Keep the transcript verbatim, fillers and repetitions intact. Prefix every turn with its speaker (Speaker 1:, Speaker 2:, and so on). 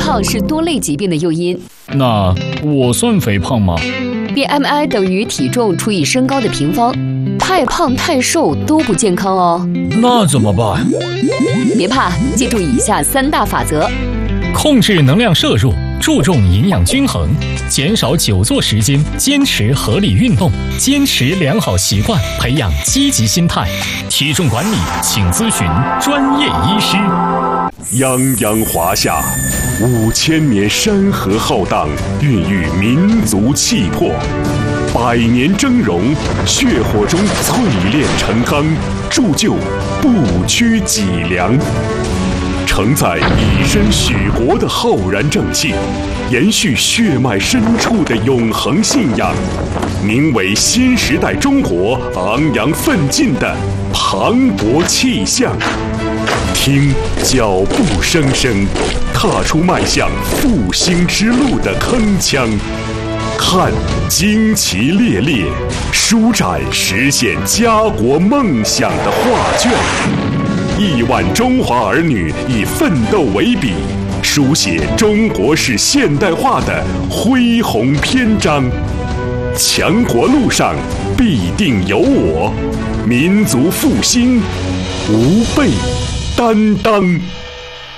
Speaker 1: 胖是多类疾病的诱因。
Speaker 2: 那我算肥胖吗？
Speaker 1: B M I 等于体重除以身高的平方，太胖太瘦都不健康哦。
Speaker 2: 那怎么办？
Speaker 1: 别怕，记住以下三大法则：
Speaker 2: 控制能量摄入，注重营养均衡，减少久坐时间，坚持合理运动，坚持良好习惯，培养积极心态。体重管理，请咨询专业医师。
Speaker 3: 泱泱华夏，五千年山河浩荡，孕育民族气魄；百年峥嵘，血火中淬炼成钢，铸就不屈脊梁。承载以身许国的浩然正气，延续血脉深处的永恒信仰，名为新时代中国昂扬奋进的磅礴气象。听脚步声声，踏出迈向复兴之路的铿锵；看旌旗猎猎，舒展实现家国梦想的画卷。亿万中华儿女以奋斗为笔，书写中国式现代化的恢宏篇章。强国路上必定有我，民族复兴无备担当。